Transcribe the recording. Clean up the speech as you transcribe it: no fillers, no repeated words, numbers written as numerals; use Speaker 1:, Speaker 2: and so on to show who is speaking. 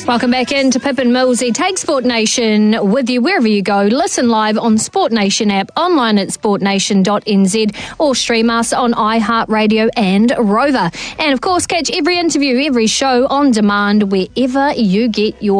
Speaker 1: Welcome back into Pip and Millsy. Take Sport Nation with you wherever you go. Listen live on Sport Nation app, online at sportnation.nz, or stream us on iHeartRadio and Rover. And of course, catch every interview, every show on demand wherever you get your